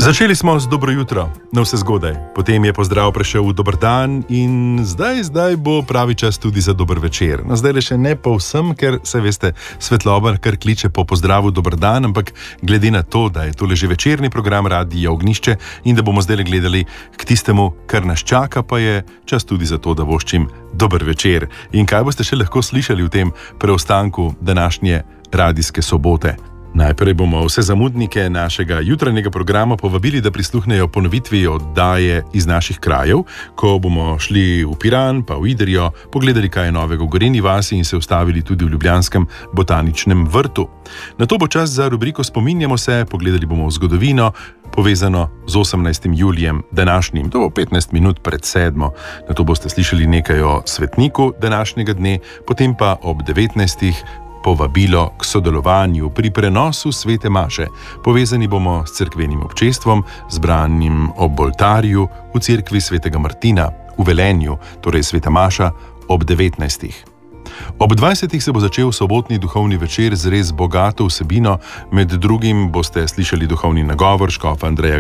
Začeli smo z dobro jutro, na vse zgodaj. Potem je pozdrav prešel v dober dan in zdaj bo pravi čas tudi za dober večer. No, zdaj le še ne povsem, ker se veste, svetloba kar kliče po pozdravu dober dan, ampak glede na to, da je tole že večerni program Radia Ognjišče in da bomo zdaj gledali k tistemu, kar nas čaka, pa je čas tudi za to, da voščim dober večer. In kaj boste še lahko slišali v tem preostanku današnje radijske sobote? Najprej bomo vse zamudnike našega jutranjega programa povabili, da prisluhnejo ponovitvi oddaje iz naših krajev, ko bomo šli v Piran, pa v Idrijo, pogledali, kaj je novega v Gorenji vasi in se ustavili tudi v Ljubljanskem botaničnem vrtu. Nato bo čas za rubriko Spominjamo se, pogledali bomo v zgodovino, povezano z 18. julijem današnjim, to bo 15 minut pred 7. Nato boste slišali nekaj o svetniku današnjega dne, potem pa ob 19. povabilo k sodelovanju pri prenosu svete maše. Povezani bomo s cerkvenim občestvom, zbranim ob oltarju v cerkvi svetega Martina v Velenju, torej sveta maša ob 19. Ob 20. se bo začel sobotni duhovni večer z res bogato vsebino, med drugim boste slišali duhovni nagovor škofa Andreja